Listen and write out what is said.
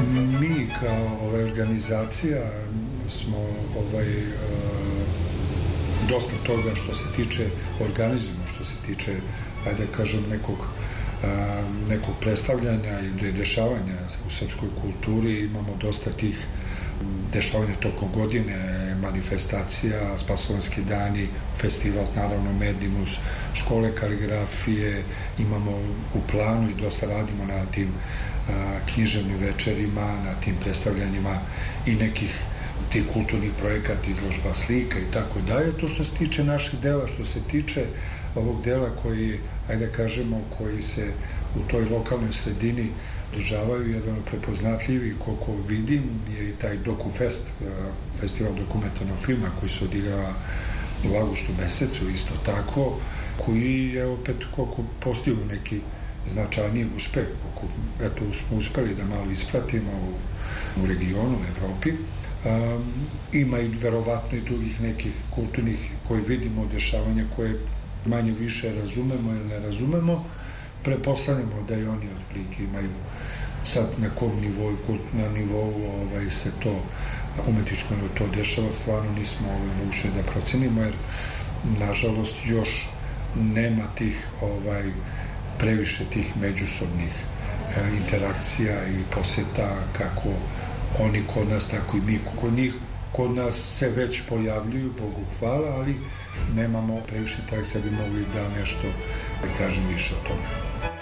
Mi kao organizacija smo dosta toga što se tiče organizujemo, što se tiče, ajde da kažem, nekog predstavljanja i dešavanja u srpskoj kulturi. Imamo dosta tih dešavanja tokom godine, manifestacija, Spasovanski dani, festival, naravno Medimus, škole kaligrafije, imamo u planu i dosta radimo na tim književnim večerima, na tim predstavljanjima i nekih tih kulturnih projekata, izložba slika i tako dalje. To što se tiče naših dela, što se tiče ovog dela koji, ajde da kažemo, koji se u toj lokalnoj sredini održavaju, jedan od prepoznatljivih, koliko vidim, je i taj DokuFest, festival dokumentarnog filma koji se odigrava u avgustu mesecu, isto tako, koji je opet koliko postigao neki značajniji uspeh, eto smo uspeli da malo ispratimo u regionu, u Evropi. Ima i verovatno i drugih nekih kulturnih koji vidimo dešavanja koje manje više razumemo ili ne razumemo. Prepostavljamo da i oni otprilike imaju sad na kom nivou, na nivou se to umetničko to dešava, stvarno nismo mogući da procenimo, jer nažalost još nema tih previše tih međusobnih interakcija i poseta, kako oni kod nas, tako i mi kod njih. Kod nas se već pojavljuju, Bogu hvala, ali nemamo previše interakcija da bi mogli da nešto da kažem više o tome.